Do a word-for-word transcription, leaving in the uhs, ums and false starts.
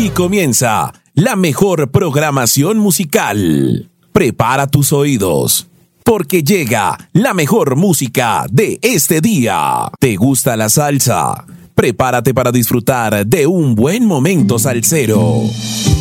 Aquí comienza la mejor programación musical. Prepara tus oídos, porque llega la mejor música de este día. ¿Te gusta la salsa? Prepárate para disfrutar de un buen momento salsero.